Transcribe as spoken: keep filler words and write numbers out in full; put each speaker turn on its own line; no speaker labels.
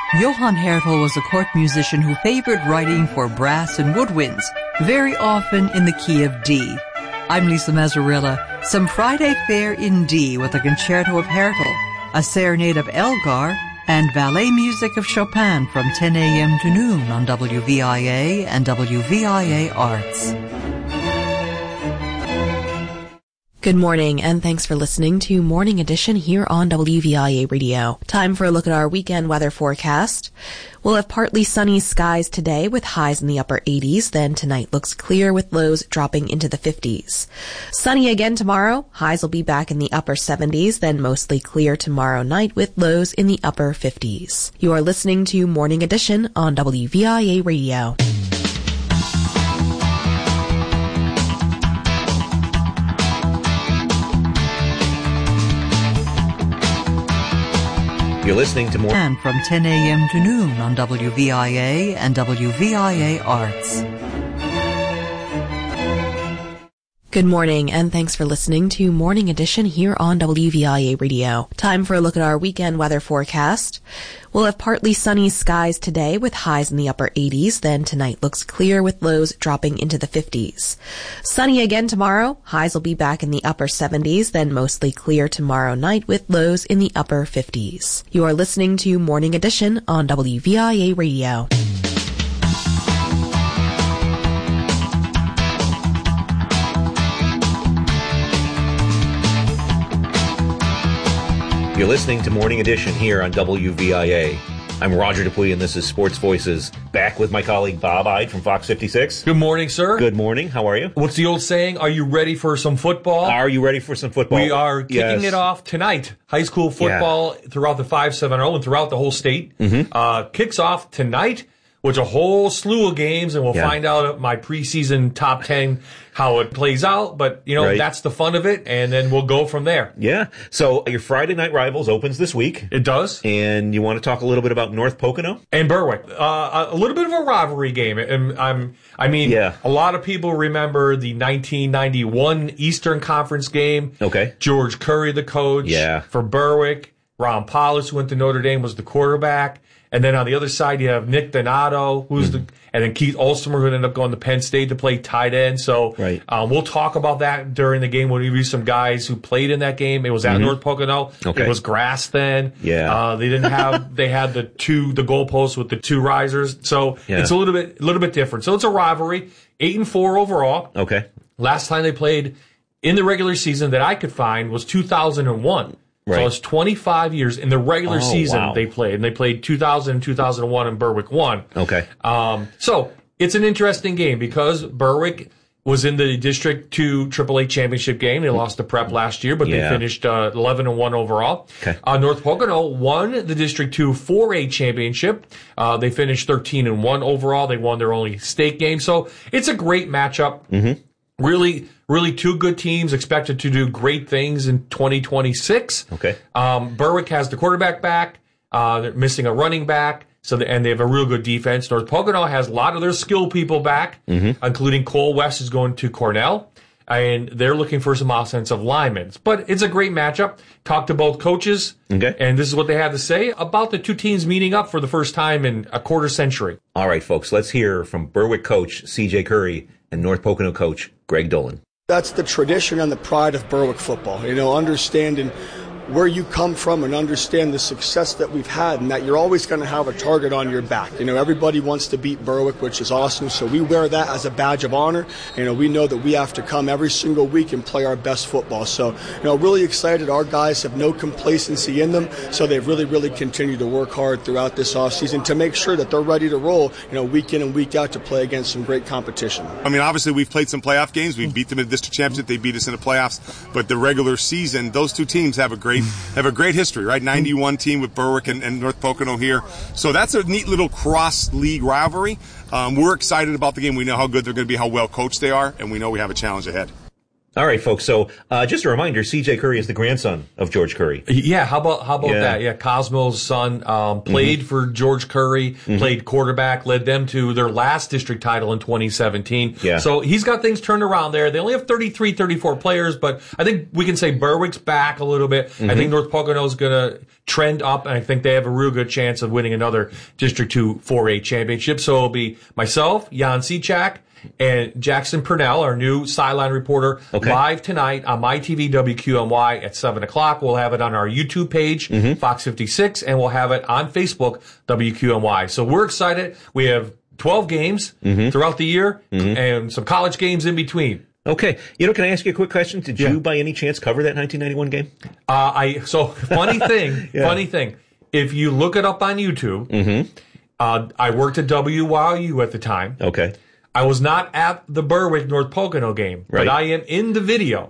Johann Hertel was a court musician who favored writing for brass and woodwinds, very often in the key of D. I'm Lisa Mazzarella. Some Friday fare in D with a concerto of Hertel, a serenade of Elgar, and ballet music of Chopin from ten a.m. to noon on W V I A and W V I A Arts.
Good morning, and thanks for listening to Morning Edition here on W V I A Radio. Time for a look at our weekend weather forecast. We'll have partly sunny skies today with highs in the upper eighties, then tonight looks clear with lows dropping into the fifties. Sunny again tomorrow, highs will be back in the upper seventies, then mostly clear tomorrow night with lows in the upper fifties. You are listening to Morning Edition on W V I A Radio.
You're listening to more
And from ten a.m. to noon on W V I A and W V I A Arts.
Good morning, and thanks for listening to Morning Edition here on W V I A Radio. Time for a look at our weekend weather forecast. We'll have partly sunny skies today with highs in the upper eighties, then tonight looks clear with lows dropping into the fifties. Sunny again tomorrow, highs will be back in the upper seventies, then mostly clear tomorrow night with lows in the upper fifties. You are listening to Morning Edition on W V I A Radio.
You're listening to Morning Edition here on W V I A. I'm Roger Dupuy, and this is Sports Voices. Back with my colleague Bob Ide from Fox fifty-six.
Good morning, sir.
Good morning. How are you?
What's the old saying? Are you ready for some football?
Are you ready for some football?
We are kicking
yes.
it off tonight. High school football yeah. throughout the five seven zero and throughout the whole state. Mm-hmm. Uh, kicks off tonight with a whole slew of games, and we'll yeah. find out my preseason top ten how it plays out. But, you know, right. that's the fun of it, and then we'll go from there.
Yeah. So your Friday Night Rivals opens this week.
It does.
And you want to talk a little bit about North Pocono?
And Berwick. Uh, a little bit of a rivalry game. And I'm, I mean, yeah. a lot of people remember the nineteen ninety-one Eastern Conference game.
Okay.
George Curry, the coach
yeah.
for Berwick. Ron Paulus, who went to Notre Dame, was the quarterback. And then on the other side, you have Nick Donato, who's mm-hmm. the, and then Keith Olstemer, who ended up going to Penn State to play tight end. So
right.
um, we'll talk about that during the game. We'll review some guys who played in that game. It was at mm-hmm. North Pocono.
Okay.
It was grass then.
Yeah.
Uh, they didn't have, they had the two, the goalposts with the two risers. So
yeah.
it's a little bit, a little bit different. So it's a rivalry. Eight and four overall.
Okay.
Last time they played in the regular season that I could find was two thousand one.
Right.
So it's twenty-five years in the regular
oh,
season
wow.
they played. And they played two thousand and two thousand one, and Berwick won.
Okay.
Um, so it's an interesting game because Berwick was in the District two triple A championship game. They lost to Prep last year, but
yeah.
they finished uh, eleven and one overall.
Okay.
Uh, North Pocono won the District two four A championship. Uh, they finished thirteen and one overall. They won their only state game. So it's a great matchup.
Mm-hmm.
Really, really two good teams expected to do great things in twenty twenty-six.
Okay.
Um, Berwick has the quarterback back. Uh, they're missing a running back. So, the, and they have a real good defense. North Pocono has a lot of their skill people back, mm-hmm. including Cole West is going to Cornell. And they're looking for some offensive linemen. But it's a great matchup. Talked to both coaches.
Okay.
And this is what they had to say about the two teams meeting up for the first time in a quarter century.
All right, folks, let's hear from Berwick coach C J Curry and North Pocono coach Greg Dolan.
That's the tradition and the pride of Berwick football. You know, understanding where you come from and understand the success that we've had, and that you're always going to have a target on your back. You know, everybody wants to beat Berwick, which is awesome, so we wear that as a badge of honor. You know, we know that we have to come every single week and play our best football. So, you know, really excited. Our guys have no complacency in them, so they've really, really continued to work hard throughout this offseason to make sure that they're ready to roll, you know, week in and week out to play against some great competition.
I mean, obviously we've played some playoff games. We beat them in the district championship. They beat us in the playoffs. But the regular season, those two teams have a great have a great history, right? ninety-one team with Berwick and, and North Pocono here. So that's a neat little cross-league rivalry. Um, we're excited about the game. We know how good they're going to be, how well coached they are, and we know we have a challenge ahead.
All right, folks. So uh, just a reminder, C J Curry is the grandson of George Curry.
Yeah, how about how about
Yeah.
that? Yeah, Cosmo's son um, played mm-hmm. for George Curry, mm-hmm. played quarterback, led them to their last district title in twenty seventeen.
Yeah.
So he's got things turned around there. They only have thirty-three, thirty-four players, but I think we can say Berwick's back a little bit. Mm-hmm. I think North Pocono's going to trend up, and I think they have a real good chance of winning another District two four A championship. So it'll be myself, Jan Sechak, and Jackson Purnell, our new sideline reporter,
okay.
live tonight on my T V W Q M Y at seven o'clock. We'll have it on our YouTube page, mm-hmm. Fox fifty-six, and we'll have it on Facebook, W Q M Y. So we're excited. We have twelve games mm-hmm. throughout the year mm-hmm. and some college games in between.
Okay. You know, can I ask you a quick question? Did
yeah.
you, by any chance, cover that nineteen ninety-one game?
Uh, I So, funny thing, yeah. funny thing. If you look it up on YouTube, mm-hmm. uh, I worked at W Y U at the time.
Okay.
I was not at the Berwick North Pocono game,
right.
but I am in the video.